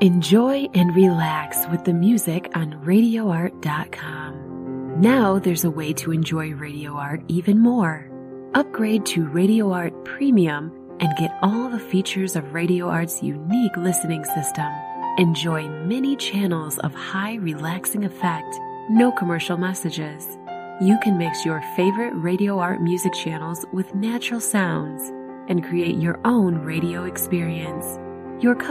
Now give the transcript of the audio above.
Enjoy and relax with the music on RadioArt.com. Now there's a way to enjoy Radio Art even more. Upgrade to Radio Art Premium and get all the features of Radio Art's unique listening system. Enjoy many channels of high relaxing effect, no commercial messages. You can mix your favorite Radio Art music channels with natural sounds and create your own radio experience. Your